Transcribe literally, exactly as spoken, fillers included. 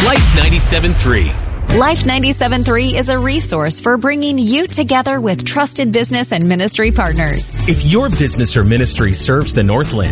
Life ninety-seven point three. Life ninety-seven point three is a resource for bringing you together with trusted business and ministry partners. If your business or ministry serves the Northland,